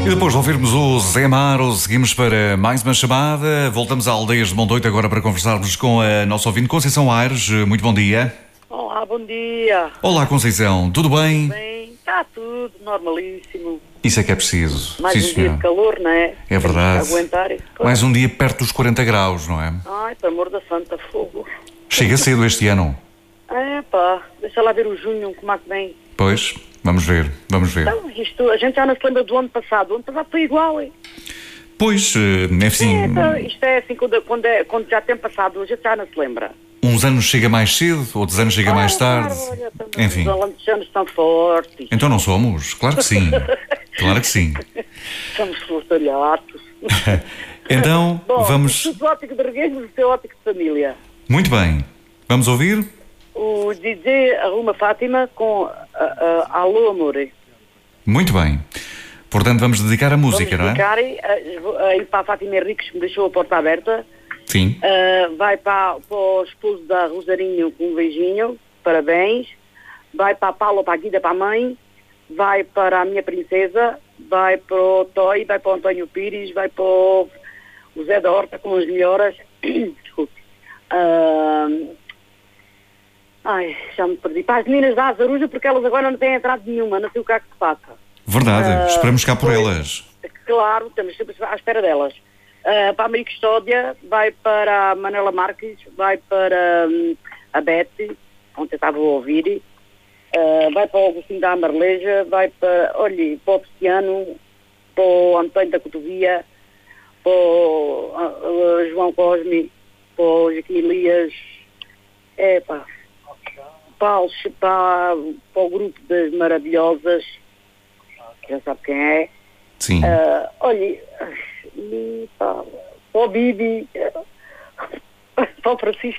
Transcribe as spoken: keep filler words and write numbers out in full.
E depois de ouvirmos o Zé Amaro, seguimos para mais uma chamada. Voltamos à Aldeias de Mondoito agora para conversarmos com a nossa ouvinte Conceição Aires. Muito bom dia. Olá, bom dia. Olá, Conceição. Tudo bem? Tudo bem? Está tudo normalíssimo. Isso é que é preciso. Mais Sim, um dia senhora. de calor, não é? É verdade. Temos que aguentar. Mais um dia perto dos quarenta graus, não é? Ai, pelo amor da santa, fogo. Chega cedo este ano. É pá, deixa lá ver o junho, como é que vem. Pois, vamos ver, vamos ver. Então, isto, a gente já não se lembra do ano passado. O ano passado foi igual, hein? Pois, é assim, É, então, isto é assim, quando, quando, é, quando já tem passado, a gente já não se lembra. uns anos chega mais cedo, outros anos chega mais tarde. Claro, olha, estamos- Enfim. Os alantejanos estão fortes. Então não somos? Claro que sim. Claro que sim. Somos flortalhatos. Então, Bom, vamos... o seu ótico de regueiros e o seu ótico de família. Muito bem. Vamos ouvir? O D J arruma Fátima com uh, uh, Alô Amor. Muito bem. Portanto, vamos dedicar a música, Vamos não é? dedicar uh, uh, para a Fátima Henriques, que me deixou a porta aberta. Sim. Uh, vai para, para o esposo da Rosarinho com um beijinho, parabéns. Vai para a Paula, para a Guida, para a mãe. Vai para a minha princesa. Vai para o Toy, vai para o António Pires. Vai para o, o Zé da Horta com as melhoras. Desculpe. Uh, ai, já me perdi. Para as meninas da Azaruja, porque elas agora não têm entrado nenhuma, não sei o que é que se passa. Verdade. Ah, Esperamos cá por pois. elas. Claro, estamos sempre à espera delas. Uh, para a Maria Custódia, vai para a Manela Marques, vai para hum, a Bete, onde eu estava a ouvir, uh, vai para o Agostinho da Amarleja, vai para, olha, para o Cristiano, para o António da Cotovia, para o uh, uh, João Cosme, para o Joaquim Elias, é pá, para, os- para, para o grupo das Maravilhosas, que já sabe quem é. Sim. Uh, olha, e, pá, para o Bibi, para o Francisco